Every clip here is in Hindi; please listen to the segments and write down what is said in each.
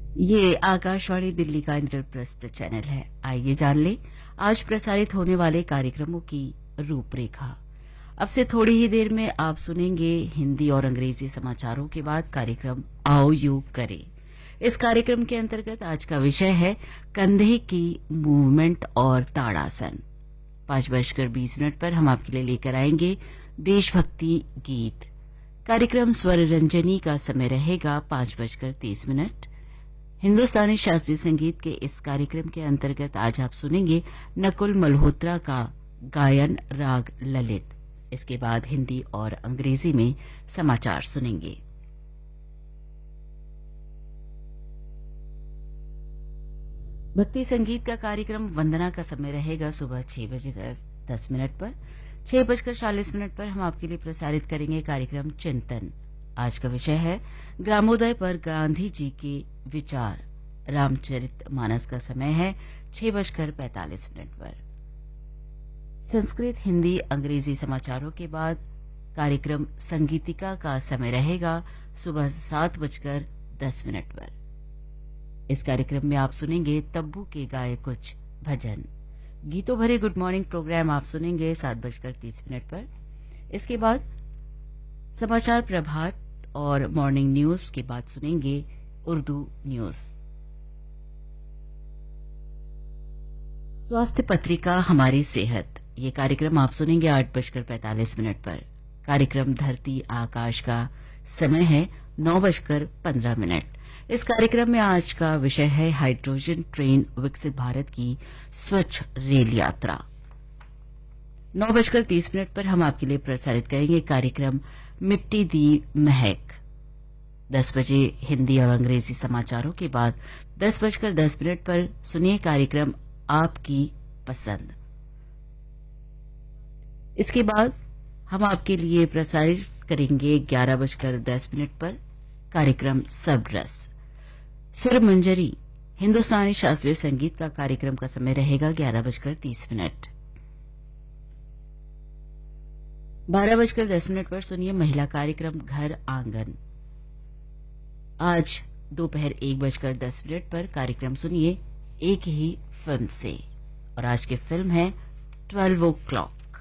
ये आकाशवाणी दिल्ली का इंद्रप्रस्थ चैनल है। आइए जान लें आज प्रसारित होने वाले कार्यक्रमों की रूपरेखा। अब से थोड़ी ही देर में आप सुनेंगे हिंदी और अंग्रेजी समाचारों के बाद कार्यक्रम आओ योग करें। इस कार्यक्रम के अंतर्गत आज का विषय है कंधे की मूवमेंट और ताड़ासन। 5:20 पर हम आपके लिए लेकर आएंगे देशभक्ति गीत। कार्यक्रम स्वर रंजनी का समय रहेगा 5:30। हिंदुस्तानी शास्त्रीय संगीत के इस कार्यक्रम के अंतर्गत आज आप सुनेंगे नकुल मल्होत्रा का गायन राग ललित। इसके बाद हिंदी और अंग्रेजी में समाचार सुनेंगे। भक्ति संगीत का कार्यक्रम वंदना का समय रहेगा सुबह 6:10 पर। 6:40 पर हम आपके लिए प्रसारित करेंगे कार्यक्रम चिंतन। आज का विषय है ग्रामोदय पर गांधी जी के विचार। रामचरितमानस का समय है 6:45 पर। संस्कृत हिंदी अंग्रेजी समाचारों के बाद कार्यक्रम संगीतिका का समय रहेगा सुबह 7:10 पर। इस कार्यक्रम में आप सुनेंगे तब्बू के गाए कुछ भजन। गीतों भरे गुड मॉर्निंग प्रोग्राम आप सुनेंगे 7:30 पर। इसके बाद समाचार प्रभात और मॉर्निंग न्यूज के बाद सुनेंगे उर्दू न्यूज। स्वास्थ्य पत्रिका हमारी सेहत, ये कार्यक्रम आप सुनेंगे 8:45 पर। कार्यक्रम धरती आकाश का समय है 9:15। इस कार्यक्रम में आज का विषय है हाइड्रोजन ट्रेन विकसित भारत की स्वच्छ रेल यात्रा। 9:30 पर हम आपके लिए प्रसारित करेंगे कार्यक्रम मिट्टी दी महक। 10 बजे हिंदी और अंग्रेजी समाचारों के बाद 10:10 पर सुनिए कार्यक्रम आपकी पसंद। इसके बाद हम आपके लिए प्रसारित करेंगे 11:10 पर कार्यक्रम सब रस। सुर मंजरी हिंदुस्तानी शास्त्रीय संगीत का कार्यक्रम का समय रहेगा 11:30। 12:10 पर सुनिए महिला कार्यक्रम घर आंगन। आज दोपहर 1:10 पर कार्यक्रम सुनिए एक ही फिल्म से, और आज की फिल्म है 12 o'clock।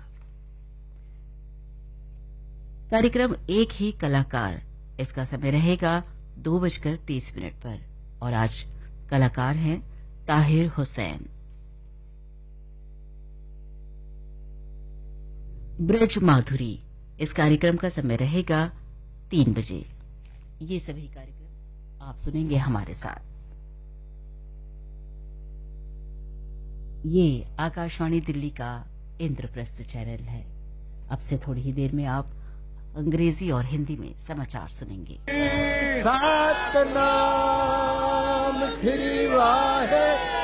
कार्यक्रम एक ही कलाकार, इसका समय रहेगा 2:30 पर, और आज कलाकार हैं ताहिर हुसैन। ब्रज माधुरी, इस कार्यक्रम का समय रहेगा 3 बजे। ये सभी कार्यक्रम आप सुनेंगे हमारे साथ। ये आकाशवाणी दिल्ली का इंद्रप्रस्थ चैनल है। अब से थोड़ी ही देर में आप अंग्रेजी और हिंदी में समाचार सुनेंगे। सतनाम श्री वाहे